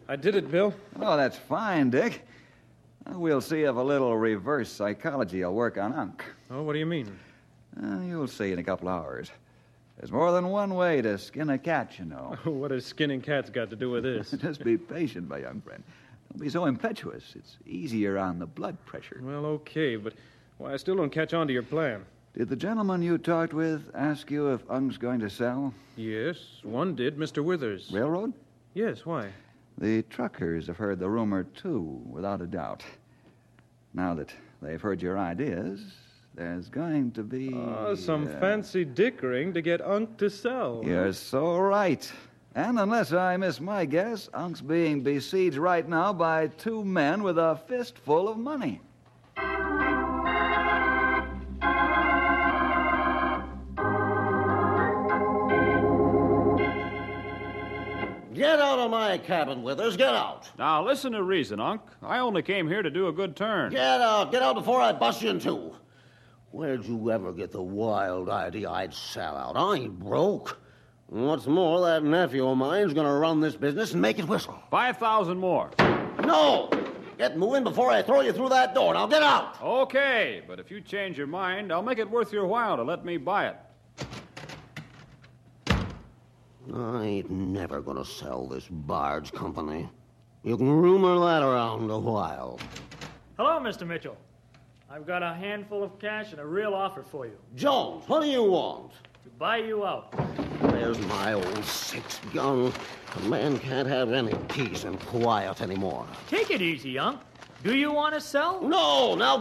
I did it, Bill. Oh, that's fine, Dick. We'll see if a little reverse psychology will work on Unc. Oh, what do you mean? You'll see in a couple hours. There's more than one way to skin a cat, you know. What has skinning cats got to do with this? Just be patient, my young friend. Don't be so impetuous. It's easier on the blood pressure. Well, okay, but I still don't catch on to your plan. Did the gentleman you talked with ask you if Unc's going to sell? Yes, one did, Mr. Withers. Railroad? Yes, why? The truckers have heard the rumor, too, without a doubt. Now that they've heard your ideas, there's going to be... some fancy dickering to get Unc to sell. You're so right. And unless I miss my guess, Unc's being besieged right now by two men with a fistful of money. Get out of my cabin, Withers. Get out. Now, listen to reason, Unc. I only came here to do a good turn. Get out. Get out before I bust you in two. Where'd you ever get the wild idea I'd sell out? I ain't broke. And what's more, that nephew of mine's going to run this business and make it whistle. 5,000 more. No! Get moving before I throw you through that door. Now get out! Okay, but if you change your mind, I'll make it worth your while to let me buy it. I ain't never going to sell this barge company. You can rumor that around a while. Hello, Mr. Mitchell. I've got a handful of cash and a real offer for you. Jones, what do you want? To buy you out. There's my old six-gun. A man can't have any peace and quiet anymore. Take it easy, Unc. Do you want to sell? No, now